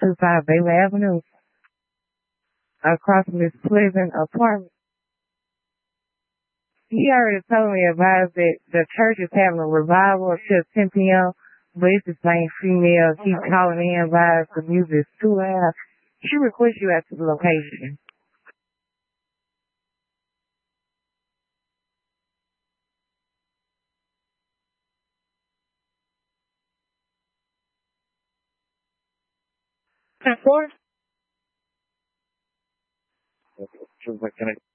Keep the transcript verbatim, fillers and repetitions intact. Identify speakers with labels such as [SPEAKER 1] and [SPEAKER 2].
[SPEAKER 1] two five Bailey Avenue, across from this Pleasant apartment. He already told me advised that the church is having a revival until ten p.m., but it's the same female. Keep calling in, advised the music is too loud. She requests you out to the location. Ten four? Can I